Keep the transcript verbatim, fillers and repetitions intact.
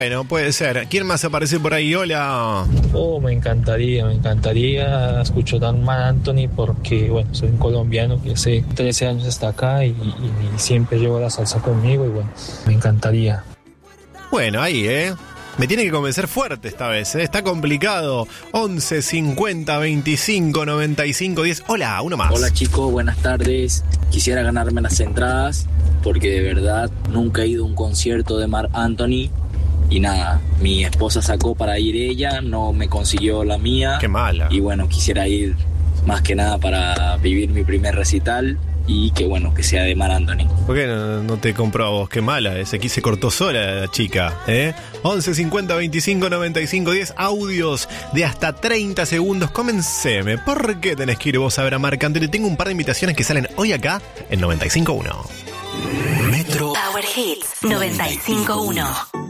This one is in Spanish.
Bueno, puede ser. ¿Quién más aparece por ahí? Hola. Oh, me encantaría, me encantaría. Escucho tan mal a Anthony porque, bueno, soy un colombiano que hace trece años está acá y, y siempre llevo la salsa conmigo y, bueno, me encantaría. Bueno, ahí, ¿eh? Me tiene que convencer fuerte esta vez, ¿eh? Está complicado. once cincuenta veinticinco noventa y cinco diez. Hola, uno más. Hola chicos, buenas tardes. Quisiera ganarme las entradas porque de verdad nunca he ido a un concierto de Marc Anthony. Y nada, mi esposa sacó para ir ella, no me consiguió la mía. Qué mala. Y bueno, quisiera ir más que nada para vivir mi primer recital y que bueno, que sea de Marc Anthony. ¿Por qué no, no te compró a vos? Qué mala, ese aquí se cortó sola la chica, ¿eh? once cincuenta veinticinco noventa y cinco diez, audios de hasta treinta segundos. Comenceme, ¿por qué tenés que ir vos a ver a Marc Anthony? Tengo un par de invitaciones que salen hoy acá en noventa y cinco punto uno. Metro Power Hits noventa y cinco punto uno.